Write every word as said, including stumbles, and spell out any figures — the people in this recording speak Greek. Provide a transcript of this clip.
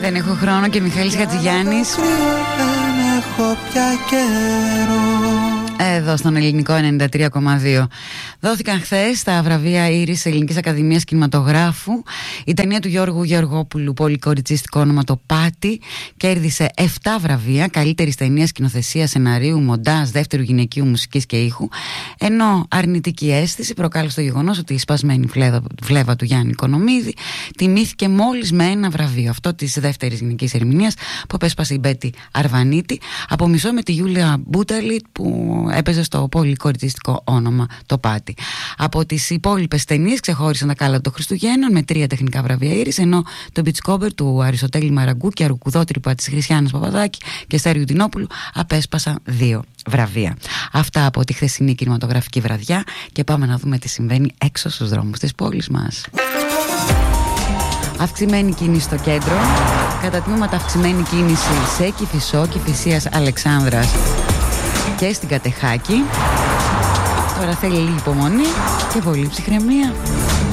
Δεν έχω χρόνο και Μιχάλης Χατζηγιάννης. Δεν έχω πια καιρό. Εδώ στον Ελληνικό ενενήντα τρία κόμμα δύο. Δόθηκαν χθες τα βραβεία Ήρης Ελληνικής Ακαδημίας Κινηματογράφου. Η ταινία του Γιώργου Γεωργόπουλου, πολυκοριτσιστικό όνομα Το Πάτι, κέρδισε επτά βραβεία. Καλύτερης ταινίας, σκηνοθεσία, σεναρίου, μοντάζ, δεύτερου γυναικείου, μουσικής και ήχου. Ενώ αρνητική αίσθηση προκάλεσε το γεγονός ότι η σπασμένη φλέβα, φλέβα του Γιάννη Οικονομίδη τιμήθηκε μόλις με ένα βραβείο. Αυτό της δεύτερης γυναικής ερμηνείας που απέσπασε η Μπέτη Αρβανίτη από μισό με τη Γιούλια Μπούταλιτ που έπαιζε στο πολυκοριτσιστικό όνομα Το Πάτι. Από τις υπόλοιπες ταινίες ξεχώρισαν τα Κάλα των Χριστουγέννων με τρία τεχνικά βραβεία Ήρης, ενώ το Μπιτσκόμπερ του Αριστοτέλη Μαραγκού και Αρουκουδότρυπα της Χριστιάνας Παπαδάκη και Στέριου Τινόπουλου απέσπασαν δύο βραβεία. Αυτά από τη χθεσινή κινηματογραφική βραδιά και πάμε να δούμε τι συμβαίνει έξω στους δρόμους της πόλης μας. Αυξημένη κίνηση στο κέντρο, κατά τμήματα αυξημένη κίνηση σε Κηφισό, Κηφισίας Αλεξάνδρας και στην Κατεχάκη. Τώρα θέλει λίγη υπομονή και πολύ ψυχραιμία.